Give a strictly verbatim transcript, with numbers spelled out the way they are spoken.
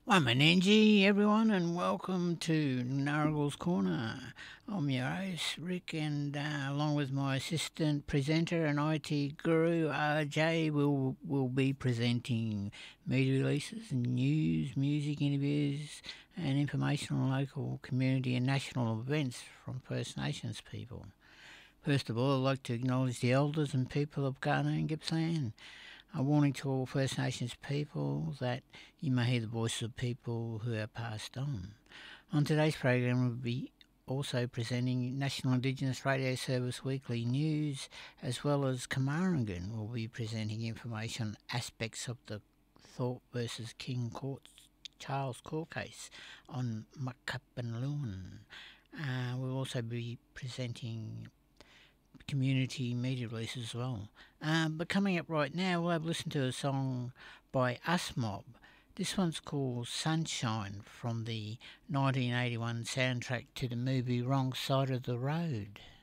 I'm Ananji, everyone, and welcome to Narrable's Corner. I'm your host, Rick, and uh, along with my assistant presenter and I T guru, R J, will will be presenting media releases, news, music interviews, and information on local, community, and national events from First Nations people. First of all, I'd like to acknowledge the elders and people of Ghana and Gippsland. A warning to all First Nations people that you may hear the voices of people who have passed on. On today's program, we'll be also presenting National Indigenous Radio Service Weekly News, as well as Kamarangan will be presenting information on aspects of the Thorpe versus King Court Charles court case on Makapanluan. Uh, we'll also be presenting community media releases as well. Um, but coming up right now, we'll have listened to a song by Us Mob. This one's called Sunshine from the nineteen eighty-one soundtrack to the movie Wrong Side of the Road.